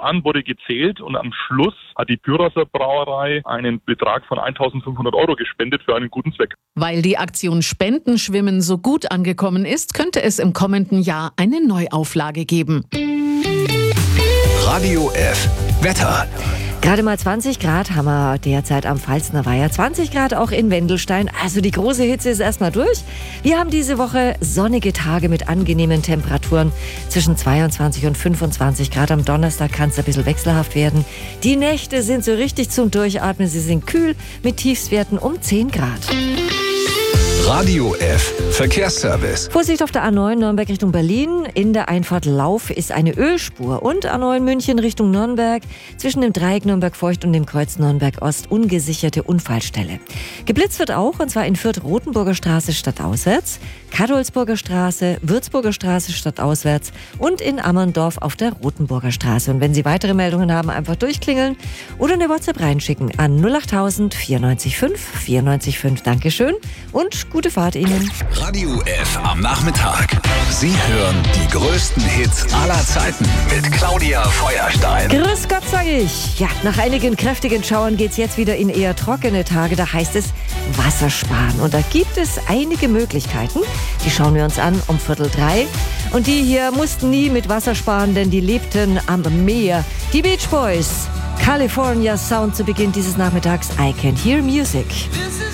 Jahren wurde gezählt und am Schluss hat die Bürasser Brauerei einen Betrag von 1.500 € gespendet für einen guten Zweck. Weil die Aktion Spendenschwimmen so gut angekommen ist, könnte es im kommenden Jahr eine Neuauflage geben. Radio F. Wetter. Gerade mal 20 Grad haben wir derzeit am Pfalzner Weiher. 20 Grad auch in Wendelstein. Also die große Hitze ist erstmal durch. Wir haben diese Woche sonnige Tage mit angenehmen Temperaturen zwischen 22 und 25 Grad. Am Donnerstag kann es ein bisschen wechselhaft werden. Die Nächte sind so richtig zum Durchatmen. Sie sind kühl mit Tiefstwerten um 10 Grad. Radio F. Verkehrsservice. Vorsicht auf der A9 Nürnberg Richtung Berlin. In der Einfahrt Lauf ist eine Ölspur. Und A9 München Richtung Nürnberg. Zwischen dem Dreieck Nürnberg-Feucht und dem Kreuz Nürnberg-Ost ungesicherte Unfallstelle. Geblitzt wird auch, und zwar in Fürth Rotenburger Straße stadtauswärts, Kadolsburger Straße, Würzburger Straße stadtauswärts und in Ammerndorf auf der Rotenburger Straße. Und wenn Sie weitere Meldungen haben, einfach durchklingeln oder eine WhatsApp reinschicken an 08000 94 5 94 5. Dankeschön und gute Fahrt Ihnen. Radio F am Nachmittag. Sie hören die größten Hits aller Zeiten mit Claudia Feuerstein. Grüß Gott, sage ich. Ja, nach einigen kräftigen Schauern geht's jetzt wieder in eher trockene Tage. Da heißt es Wasser sparen. Und da gibt es einige Möglichkeiten. Die schauen wir uns an um 2:45. Und die hier mussten nie mit Wasser sparen, denn die lebten am Meer. Die Beach Boys. California Sound zu Beginn dieses Nachmittags. I Can Hear Music.